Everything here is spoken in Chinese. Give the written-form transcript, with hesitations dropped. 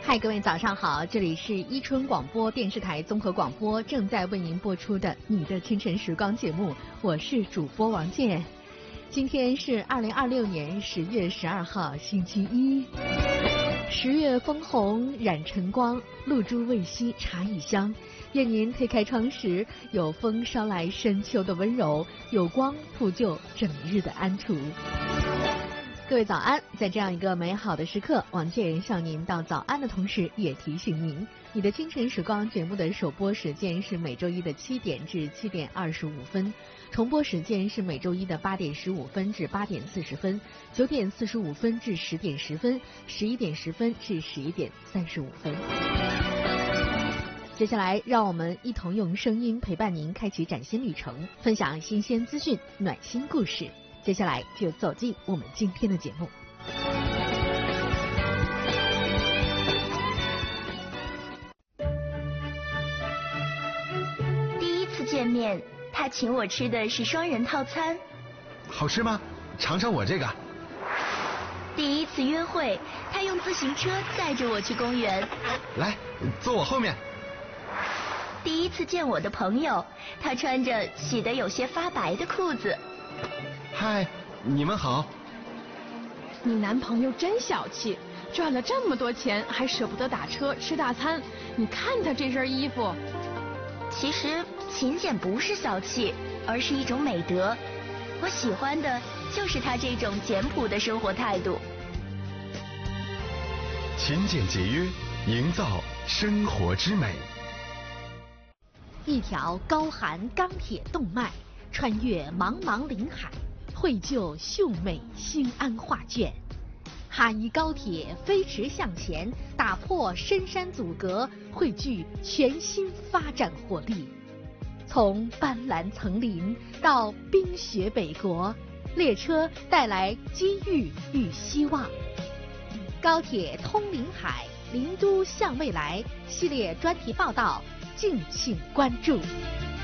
嗨，各位早上好，这里是伊春广播电视台综合广播正在为您播出的你的清晨时光节目，我是主播王健。今天是2026年10月12号星期一，10月枫红染晨光，露珠未晞茶已香。愿您推开窗时，有风捎来深秋的温柔，有光铺就整日的安图。各位早安，在这样一个美好的时刻，王健向您道早安的同时，也提醒您，你的清晨时光节目的首播时间是每周一的7点至7点25分，重播时间是每周一的8点15分至8点40分，9点45分至10点10分，11点10分至11点35分。接下来，让我们一同用声音陪伴您开启崭新旅程，分享新鲜资讯、暖心故事。接下来就走进我们今天的节目。 第一次见面，他请我吃的是双人套餐。 好吃吗？尝尝我这个。 第一次约会，他用自行车载着我去公园。 来，坐我后面。 第一次见我的朋友，他穿着洗得有些发白的裤子。 嗨，你们好。 你男朋友真小气，赚了这么多钱还舍不得打车吃大餐。你看他这身衣服。 其实勤俭不是小气，而是一种美德。我喜欢的就是他这种简朴的生活态度。 勤俭节约，营造生活之美。 一条高含钢铁动脉，穿越茫茫林海，绘就秀美新安画卷。哈伊高铁飞驰向前，打破深山阻隔，汇聚全新发展活力。从斑斓层林到冰雪北国，列车带来机遇与希望。高铁通林海，林都向未来系列专题报道，敬请关注。